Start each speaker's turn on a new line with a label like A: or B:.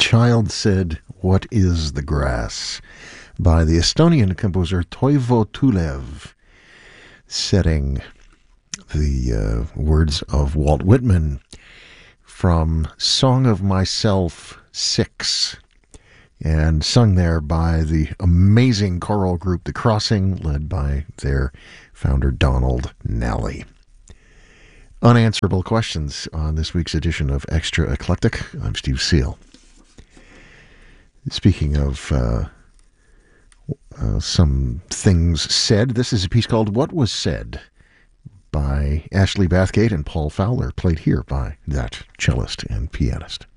A: Child Said, What is the Grass? By the Estonian composer Toivo Tulev, setting the words of Walt Whitman from Song of Myself 6, and sung there by the amazing choral group The Crossing, led by their founder Donald Nally. Unanswerable questions on this week's edition of Extra Eclectic. I'm Steve Seal. Speaking of some things said, this is a piece called What Was Said by Ashley Bathgate and Paul Fowler, played here by that cellist and pianist.